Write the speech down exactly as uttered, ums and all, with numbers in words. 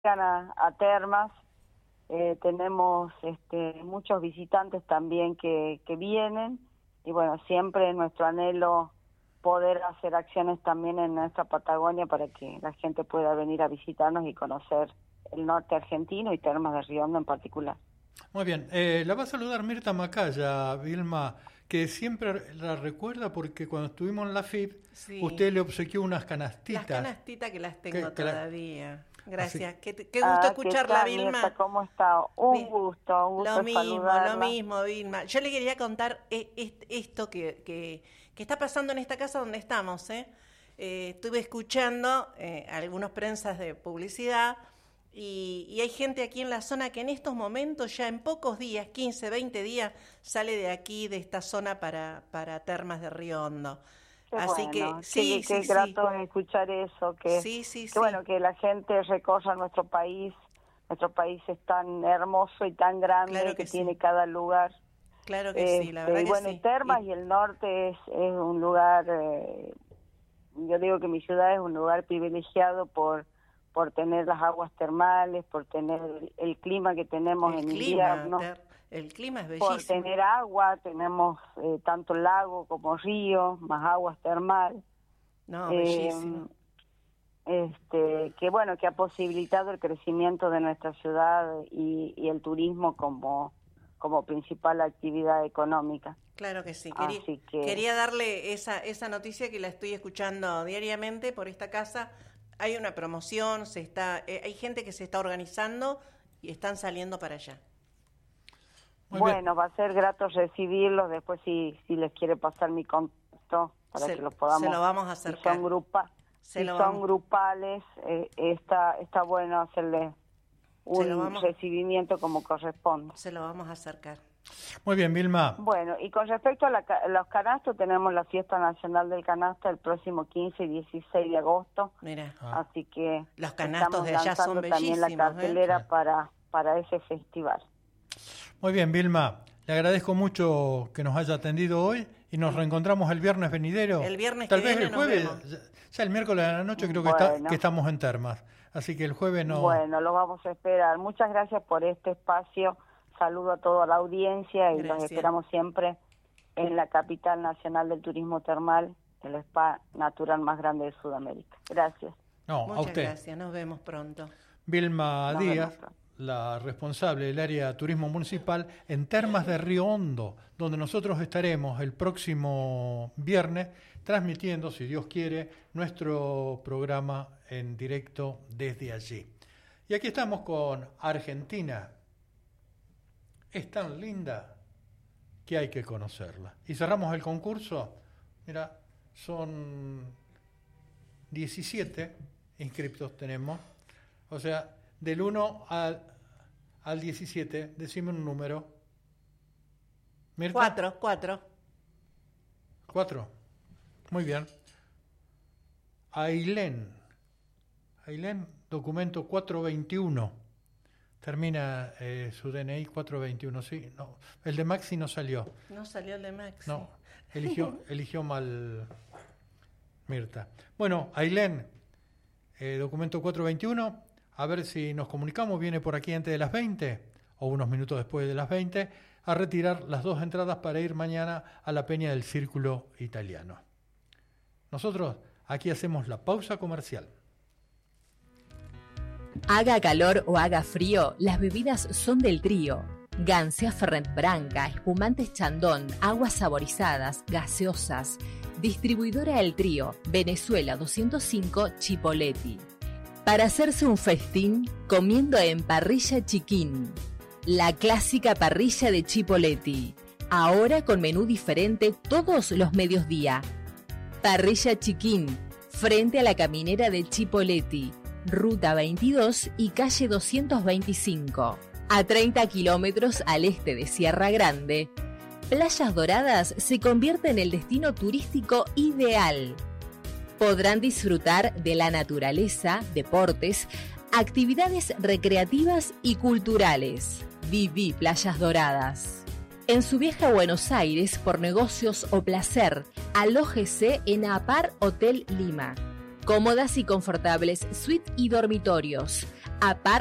a, a Termas. Eh, tenemos este, muchos visitantes también que, que vienen y bueno, siempre es nuestro anhelo poder hacer acciones también en nuestra Patagonia para que la gente pueda venir a visitarnos y conocer el norte argentino y Termas de Río Hondo en particular. Muy bien, eh, la va a saludar Mirta Macaya, Vilma, que siempre la recuerda porque cuando estuvimos en la F I B, sí, usted le obsequió unas canastitas. Las canastitas que las tengo que, que todavía. La... Gracias. Qué, qué gusto ah, escucharla, ¿qué tal, Vilma? Mirta? ¿Cómo está? Un gusto, un gusto Lo mismo, saludarla. lo mismo, Vilma. Yo le quería contar esto que, que, que está pasando en esta casa donde estamos. ¿eh? Eh, estuve escuchando eh, algunos prensas de publicidad y, y hay gente aquí en la zona que en estos momentos, ya en pocos días, quince, veinte días, sale de aquí, de esta zona para, para Termas de Río Hondo. Qué Así bueno, que sí, qué, sí, qué grato sí. escuchar eso, que, sí, sí, que sí. bueno, que la gente recorra nuestro país. Nuestro país es tan hermoso y tan grande, claro que, que tiene sí. cada lugar. Claro que este, sí, la verdad y que bueno, sí. Termas y... y el norte es, es un lugar, eh, yo digo que mi ciudad es un lugar privilegiado por por tener las aguas termales, por tener el, el clima que tenemos el en clima, invierno. Ter... El clima es bellísimo. Por tener agua, tenemos eh, tanto lago como río, más aguas termal. No, bellísimo. Eh, este, que bueno, que ha posibilitado el crecimiento de nuestra ciudad y, y el turismo como, como principal actividad económica. Claro que sí. Quería, Así que... quería darle esa, esa noticia que la estoy escuchando diariamente por esta casa. Hay una promoción, se está, eh, hay gente que se está organizando y están saliendo para allá. Muy bueno, bien. Va a ser grato recibirlos. Después, si si les quiere pasar mi contacto para se, que los podamos. Se lo vamos a acercar. Si son, grupa, si son vamos. grupales, eh, está está bueno hacerle un vamos, recibimiento como corresponde. Se lo vamos a acercar. Muy bien, Vilma. Bueno, y con respecto a, la, a los canastos, tenemos la Fiesta Nacional del Canasto el próximo quince y dieciséis de agosto. Mira. Ah. Así que los canastos de allá son bellísimos. También la cartelera ¿eh? para, para ese festival. Muy bien, Vilma. Le agradezco mucho que nos haya atendido hoy y nos reencontramos el viernes venidero. El viernes Tal que vez viene el jueves, nos vemos. Ya, ya el miércoles de la noche creo bueno. que, está, que estamos en Termas. Así que el jueves no... Bueno, lo vamos a esperar. Muchas gracias por este espacio. Saludo a toda la audiencia y gracias. Los esperamos siempre en la capital nacional del turismo termal, el spa natural más grande de Sudamérica. Gracias. No, Muchas a usted. gracias, nos vemos pronto. Vilma nos Díaz, pronto. La responsable del área turismo municipal en Termas de Río Hondo, donde nosotros estaremos el próximo viernes transmitiendo, si Dios quiere, nuestro programa en directo desde allí. Y aquí estamos con Argentina. Es tan linda que hay que conocerla. Y cerramos el concurso. Mira, son diecisiete inscriptos tenemos. O sea, del uno al, al diecisiete, decime un número. ¿Mirta? Cuatro, cuatro. Cuatro. Muy bien. Ailén. Ailén, documento cuatrocientos veintiuno. Termina eh, su D N I cuatrocientos veintiuno, sí. No, el de Maxi no salió. No salió el de Maxi. No, eligió, eligió mal Mirta. Bueno, Ailén, eh, documento cuatrocientos veintiuno, a ver si nos comunicamos, viene por aquí antes de las veinte, o unos minutos después de las veinte, a retirar las dos entradas para ir mañana a la Peña del Círculo Italiano. Nosotros aquí hacemos la pausa comercial. Haga calor o haga frío, las bebidas son del trío. Gancia Fernet Branca, espumantes Chandon, aguas saborizadas, gaseosas. Distribuidora El Trío, Venezuela doscientos cinco, Chipoleti. Para hacerse un festín, comiendo en Parrilla Chiquín. La clásica parrilla de Chipoleti. Ahora con menú diferente todos los mediodía. Parrilla Chiquín, frente a la caminera de Chipoleti. Ruta veintidós y calle doscientos veinticinco. A treinta kilómetros al este de Sierra Grande, Playas Doradas se convierte en el destino turístico ideal. Podrán disfrutar de la naturaleza, deportes, actividades recreativas y culturales. Viví Playas Doradas. En su viaje a Buenos Aires por negocios o placer, alójese en Apar Hotel Lima. Cómodas y confortables suite y dormitorios. Apar